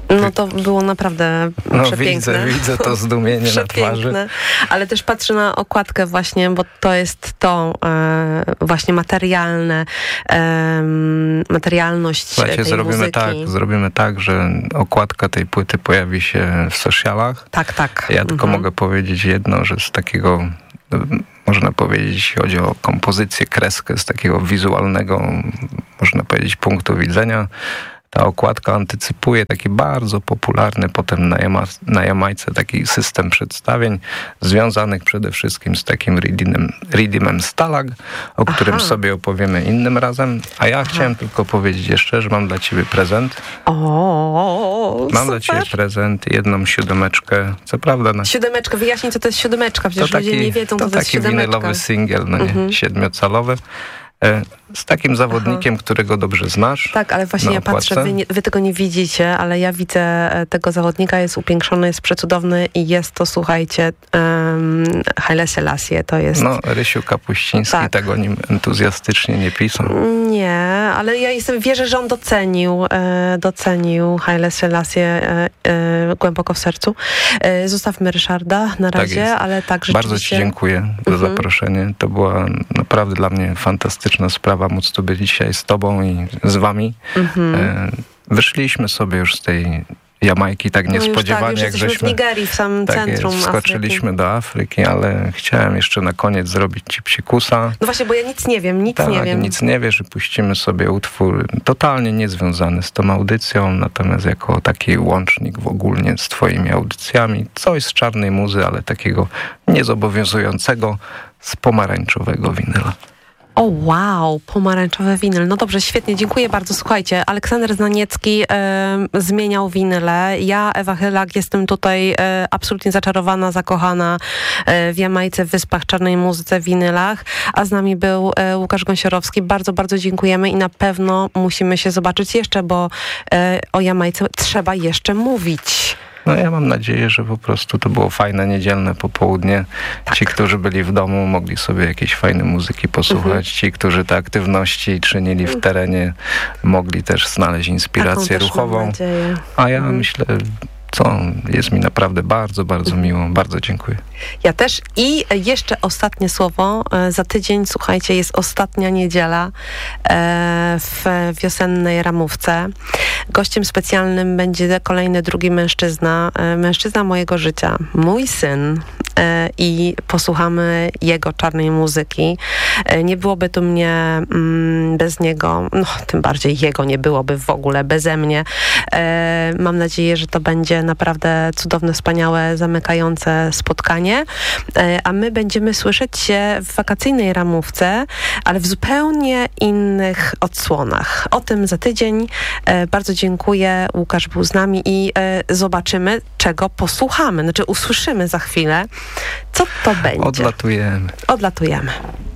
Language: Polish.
No to było naprawdę przepiękne. Widzę to zdumienie na twarzy. Ale też patrzę na okładkę właśnie, bo to jest to właśnie materialność tej zrobimy tak, że okładka tej płyty pojawi się w socialach. Tak. Ja tylko mogę powiedzieć jedno, że z takiego, można powiedzieć, jeśli chodzi o kompozycję, kreskę, z takiego wizualnego, można powiedzieć, punktu widzenia, ta okładka antycypuje taki bardzo popularny potem na Jamajce taki system przedstawień związanych przede wszystkim z takim Ridimem Stalag, o którym sobie opowiemy innym razem. A ja chciałem tylko powiedzieć jeszcze, że mam dla ciebie prezent. Mam dla ciebie prezent, jedną siódemeczkę. Co prawda... Siódemeczkę, wyjaśnij, co to jest siódemeczka. Przecież ludzie nie wiedzą, co to jest siódemeczka. To taki winylowy singiel, no nie, 7-calowy. Z takim zawodnikiem, którego dobrze znasz. Tak, ale właśnie ja patrzę, wy tego nie widzicie, ale ja widzę tego zawodnika, jest upiększony, jest przecudowny i jest to, słuchajcie, Haile Selassie, to jest... No, Rysiu Kapuściński tak o nim entuzjastycznie nie pisał. Nie, ale ja wierzę, że on docenił Haile Selassie głęboko w sercu. Zostawmy Ryszarda na razie, tak ale tak rzeczywiście... Bardzo ci dziękuję za zaproszenie. To była naprawdę dla mnie fantastyczna sprawa móc tu być dzisiaj z tobą i z wami. Wyszliśmy sobie już z tej Jamajki tak niespodziewanie, jak żeśmy w Nigerii, w samym centrum Afryki. Skoczyliśmy do Afryki, ale chciałem jeszcze na koniec zrobić ci psikusa. No właśnie, bo ja nic nie wiem. Nic nie wiesz i puścimy sobie utwór totalnie niezwiązany z tą audycją, natomiast jako taki łącznik ogólnie z twoimi audycjami. Coś z czarnej muzy, ale takiego niezobowiązującego z pomarańczowego winyla. O wow, pomarańczowy winyl. No dobrze, świetnie, dziękuję bardzo. Słuchajcie, Aleksander Znaniecki zmieniał winyle. Ja, Ewa Chylak, jestem tutaj absolutnie zaczarowana, zakochana w Jamajce, w Wyspach, czarnej muzyce, winylach. A z nami był Łukasz Gąsiorowski. Bardzo, bardzo dziękujemy i na pewno musimy się zobaczyć jeszcze, bo o Jamajce trzeba jeszcze mówić. No ja mam nadzieję, że po prostu to było fajne niedzielne popołudnie. Tak. Ci, którzy byli w domu, mogli sobie jakiejś fajnej muzyki posłuchać. Ci, którzy te aktywności czynili w terenie, mogli też znaleźć inspirację ruchową. A ja myślę, jest mi naprawdę bardzo, bardzo miło. Bardzo dziękuję. Ja też. I jeszcze ostatnie słowo. Za tydzień, słuchajcie, jest ostatnia niedziela w wiosennej ramówce. Gościem specjalnym będzie kolejny drugi mężczyzna mojego życia, mój syn. I posłuchamy jego czarnej muzyki. Nie byłoby tu mnie bez niego, no tym bardziej jego nie byłoby w ogóle beze mnie. Mam nadzieję, że to będzie naprawdę cudowne, wspaniałe, zamykające spotkanie, a my będziemy słyszeć się w wakacyjnej ramówce, ale w zupełnie innych odsłonach. O tym za tydzień. Bardzo dziękuję. Łukasz był z nami i zobaczymy, czego posłuchamy. Znaczy usłyszymy za chwilę. Co to będzie? Odlatujemy.